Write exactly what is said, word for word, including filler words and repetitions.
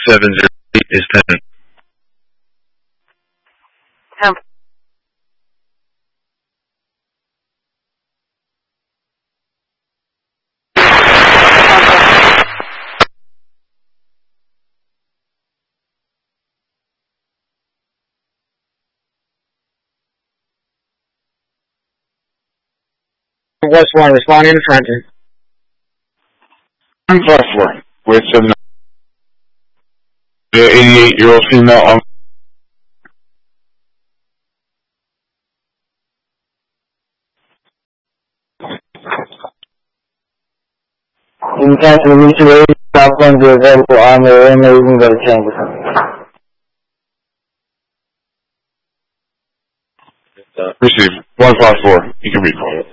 seven zero eight is ten. ten. West one, responding to Trenton. I'm plus four. With seven. The eighty-eight-year-old female on. In case the mutual aid stop funds are available on their own, you can go to Chambers. Receive. one five four. You can recall it.